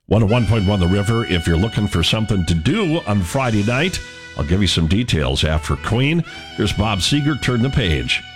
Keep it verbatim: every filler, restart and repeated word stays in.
one oh one point one The River. If you're looking for something to do on Friday night, I'll give you some details after Queen. Here's Bob Seger. Turn the page.